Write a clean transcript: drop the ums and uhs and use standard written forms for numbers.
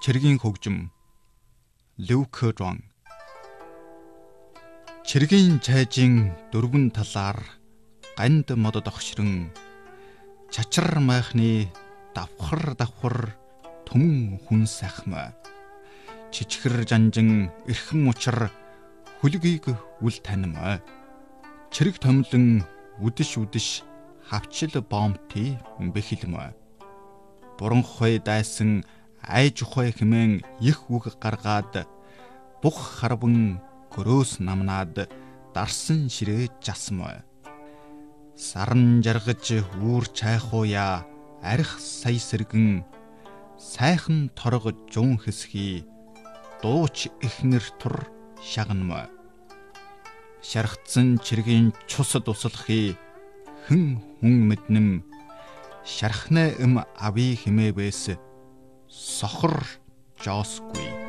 Чиргийн хөгжим Люк Рон. Чиргийн чайжийн дөрвөн талаар ганд модод огшрон чачар майхны давхар түмэн хүн сайхмаа чичгэр жанжин эрхэм учир хүлгийг үл танимаа чирэг томлон үдэш хавчил бомти бэхэлмаа буран хой дайсан айж ухай хэмээн их үг гаргаад бух харван гөрөөс намнаад дарсан ширээ жасмаа сарн жаргаж үүр чайхууя арх сая сэргэн сайхан торго жун хэсхий дууч ихнэр тур шагнамаа шархтсан чиргийн чусад услахи хэн хүн мэднэм шархнаа авий хэмээвэс сохор жоосгүй